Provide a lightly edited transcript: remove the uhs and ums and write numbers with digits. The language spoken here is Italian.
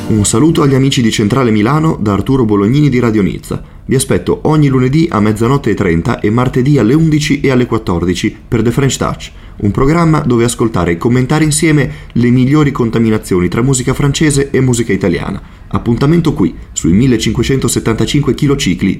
Un saluto agli amici di Centrale Milano da Arturo Bolognini di Radio Nizza. Vi aspetto ogni lunedì a 00:30 e martedì alle 11 e alle 14 per The French Touch, un programma dove ascoltare e commentare insieme le migliori contaminazioni tra musica francese e musica italiana. Appuntamento qui, sui 1575 kcicli